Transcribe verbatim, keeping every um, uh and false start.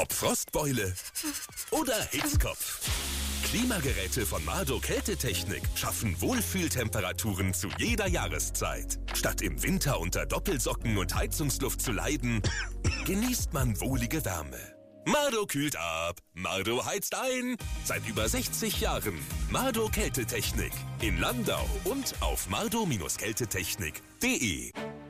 Ob Frostbeule oder Hitzkopf. Klimageräte von Mardo Kältetechnik schaffen Wohlfühltemperaturen zu jeder Jahreszeit. Statt im Winter unter Doppelsocken und Heizungsluft zu leiden, genießt man wohlige Wärme. Mardo kühlt ab, Mardo heizt ein. Seit über sechzig Jahren. Mardo Kältetechnik in Landau und auf mardo Kältetechnik punkt de.